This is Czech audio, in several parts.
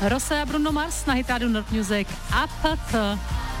Rose a Bruno Mars na Hit Radio Nord Music a t.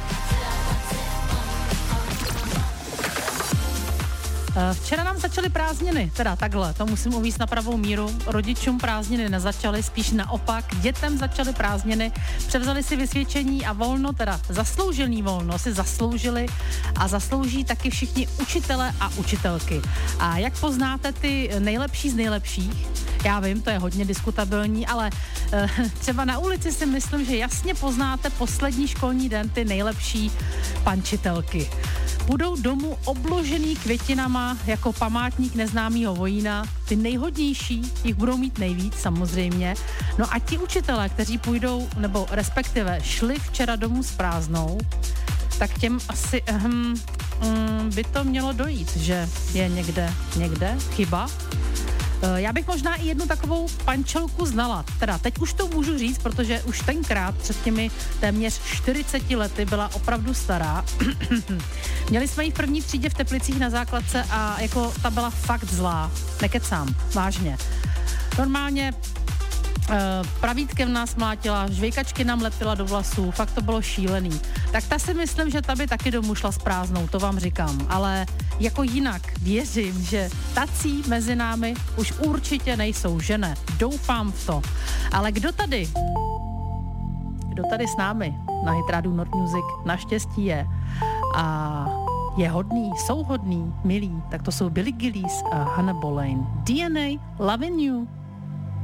Včera nám začaly prázdniny, teda takhle, to musím uvést na pravou míru. Rodičům prázdniny nezačaly, spíš naopak, dětem začaly prázdniny, převzali si vysvědčení a volno, teda zasloužený volno si zasloužili a zaslouží taky všichni učitele a učitelky. A jak poznáte ty nejlepší z nejlepších? Já vím, to je hodně diskutabilní, ale třeba na ulici si myslím, že jasně poznáte poslední školní den ty nejlepší pančitelky. Budou domů obložený květinama jako památník neznámého vojína. Ty nejhodnější jich budou mít nejvíc samozřejmě. No a ti učitelé, kteří půjdou, nebo respektive šli včera domů s prázdnou, tak těm asi by to mělo dojít, že je někde chyba. Já bych možná i jednu takovou pančelku znala. Teda teď už to můžu říct, protože už tenkrát před těmi téměř 40 lety byla opravdu stará. Měli jsme ji v první třídě v Teplicích na základce a jako ta byla fakt zlá. Nekecám, vážně. Normálně pravítkem nás mlátila, žvejkačky nám lepila do vlasů, fakt to bylo šílený. Tak ta si myslím, že ta by taky domů šla s prázdnou, to vám říkám. Ale jako jinak věřím, že tací mezi námi už určitě nejsou, že ne? Doufám v to. Ale kdo tady s námi na Hit Radio Nord Music naštěstí je a je hodný, jsou hodný, milí, tak to jsou Billy Gillies a Hannah Boleyn. DNA, Loving You.